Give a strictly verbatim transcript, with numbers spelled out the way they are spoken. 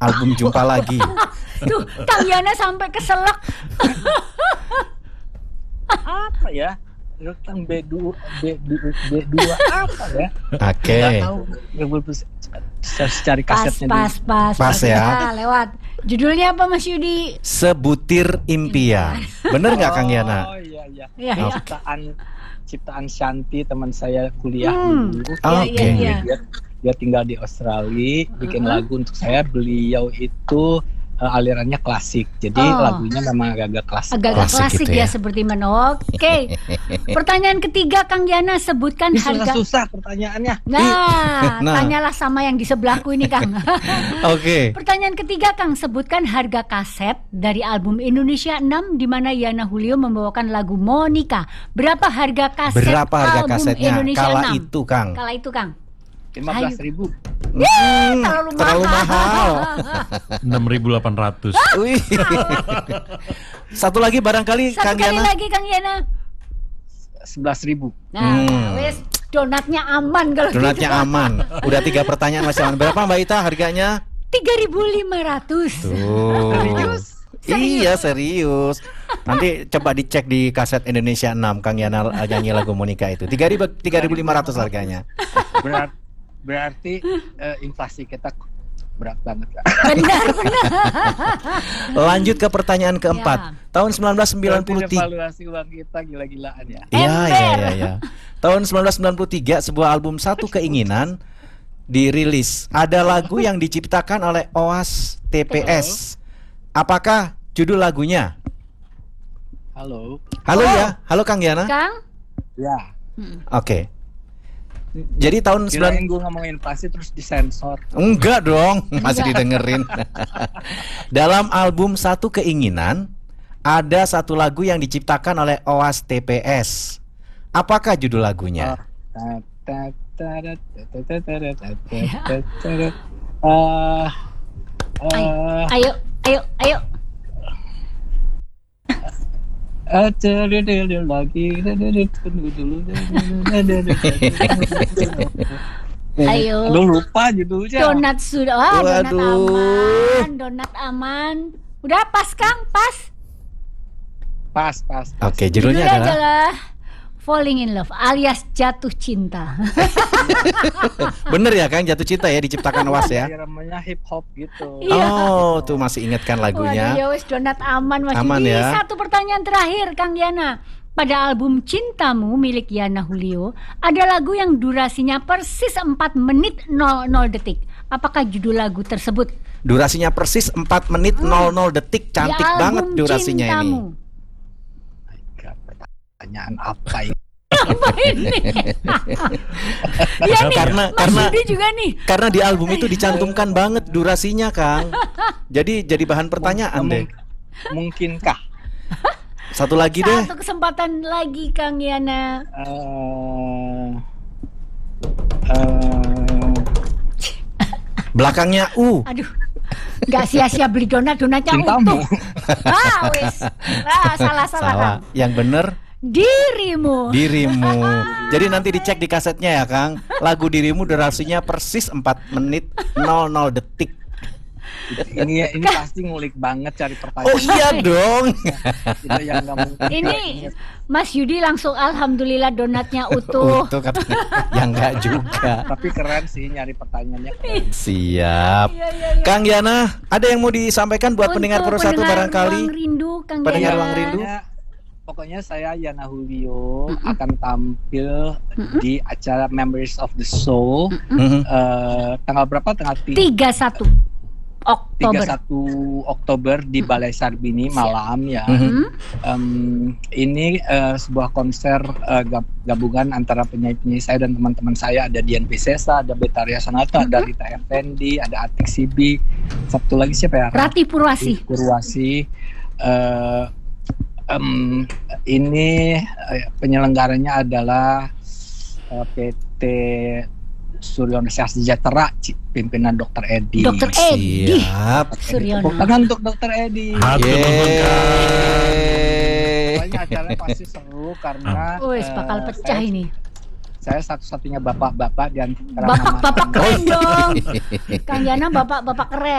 album Jumpa Lagi. Tuh, Kang Yana sampai keselak. Apa ya? Tentang B dua B dua apa ya? Oke. Nggak tahu. Harus cari Pas, kasetnya pas, dulu. pas, Pas ya. Nah, lewat. Judulnya apa Mas Yudi? Sebutir Impian. Bener nggak Kang Yana? Oh iya iya. Iya, iya. Ciptaan ciptaan Shanti, teman saya kuliah Hmm. dulu. Iya, Oke. iya, iya. Dia, dia tinggal di Australia, bikin Uh-huh. lagu untuk saya. Beliau itu uh, alirannya klasik, jadi Oh. lagunya memang agak-agak klasik. Agak-agak Klasik klasik gitu ya, ya. seperti mana. Oke. Pertanyaan ketiga Kang Yana, sebutkan Ini harga. susah-susah pertanyaannya. Nah, Nah. tanyalah sama yang di sebelahku ini Kang. Oke. Pertanyaan ketiga Kang, sebutkan harga kaset dari album Indonesia enam di mana Yana Julio membawakan lagu Monica. Berapa harga kaset Berapa harga album kasetnya Indonesia kala enam? itu Kang? Kala itu Kang. lima belas ribu. Hmm, Terlalu, terlalu mahal. enam ribu delapan ratus. Wih. Satu lagi barangkali Satu Kang kali Yana. lagi Kang Yana. sebelas ribu. Nah, Hmm. wes donatnya aman kalau Donatnya gitu. aman. Udah tiga pertanyaan masih aman. Berapa Mbak Ita harganya? tiga ribu lima ratus. Tuh. Serius? Iya serius. Nanti coba dicek di kaset Indonesia enam Kang Yana nyanyi lagu Monica itu. tiga ribu lima ratus harganya. Berat, berarti eh, inflasi kita berat banget kan? Benar, benar. Lanjut ke pertanyaan keempat. Ya. Tahun seribu sembilan ratus sembilan puluh tiga. Evaluasi uang kita gila-gilaan ya. Iya, Ember. iya, iya, iya. Tahun seribu sembilan ratus sembilan puluh tiga sebuah album Satu Keinginan dirilis. Ada lagu yang diciptakan oleh Oas T P S. Apakah judul lagunya? Halo. Halo Oh. ya, halo Kang Yana. Kang? Ya. Oke. Jadi tahun Kirain sembilan gue ngomongin inflasi terus disensor. enggak dong, masih didengerin. Dalam album Satu Keinginan ada satu lagu yang diciptakan oleh Oas T P S. Apakah judul lagunya? Eh, eh, Ayo, ayo, ayo. eh, cedil lagi. Ayo. Lu lupa judulnya. Donat sudah. Wah, donat Waduh. aman, donat aman. Udah pas Kang, pas. Pas, pas. Oke, judulnya adalah adalah Falling in Love alias jatuh cinta. bener ya Kang, Jatuh Cinta ya diciptakan Oas ya. Namanya hip hop gitu. Iya. Oh, tuh masih ingatkan Waduh, lagunya. ya wes donat aman Mas Aman Yudi. ya. Satu pertanyaan terakhir Kang Yana. Pada album Cintamu milik Yana Julio, ada lagu yang durasinya persis empat menit nol nol detik. Apakah judul lagu tersebut? Durasinya persis empat menit nol nol detik. Cantik Di album banget durasinya Cintamu. ini. Gak, pertanyaan apa ini? Apa ini? Ya nih, Karena- Mas karena- Yudi juga nih. Karena di album itu dicantumkan banget durasinya, Kang. Jadi jadi bahan pertanyaan deh. Mungkinkah? Satu lagi deh. Satu kesempatan lagi Kang Yana. Eh, eh, Belakangnya U. Aduh, nggak sia-sia beli donat, donatnya Cintamu. utuh. Ah, wis. Ah, salah salah Salah. Kang. Yang bener Dirimu. Dirimu. Jadi nanti dicek di kasetnya ya, Kang. Lagu Dirimu durasinya persis empat menit nol nol detik. ini ini pasti ngulik banget cari pertanyaan. Oh iya dong. Itu yang nggak mungkin. Ini Mas Yudi langsung alhamdulillah donatnya utuh. Untuk katanya. Yang enggak juga. Tapi keren sih nyari pertanyaannya. Keren. Siap. Iya, iya, iya. Kang Yana, ada yang mau disampaikan buat Untuk pendengar Pro satu pendengar barangkali? Ruang Rindu, Kang Pendengar Yana. Ruang Rindu. Pokoknya, pokoknya saya Yana Julio akan tampil di acara Members of the Soul Mhm. eh, tanggal berapa? Tanggal tiga tiga puluh satu Oktober. satu Oktober di Balai Sarbini malam ya. Mhm. Hmm? Em, ini eh, sebuah konser eh, gab- gabungan antara penyanyi-penyanyi saya dan teman-teman saya. Ada Dian Piscesa, ada Betaria Sanata, ada Rita Effendi, ada Atik Sibi, satu lagi siapa ya? Rati Purwasi. Purwasi. Eh, em, ini eh, penyelenggaranya adalah eh, P T Suryono Sejahtera, Ci- pimpinan Dokter Edi. Dokter Edi Siap. Suryono. Tepuk tangan untuk Dokter Edi. Hatur nuhun, Kang. Yeay. Pokoknya acaranya pasti seru karena Wes bakal eh, pecah saya, ini. saya satu-satunya bapak-bapak di antara Bapak-bapak mama- keren dong. Kang Yana bapak-bapak keren.